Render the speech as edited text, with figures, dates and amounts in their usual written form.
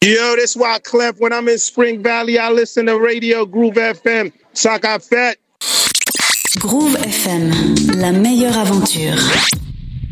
Yo, this Wyclef. When I'm in Spring Valley, I listen to Radio Groove FM. Ça qu'a fait. Groove FM, la meilleure aventure.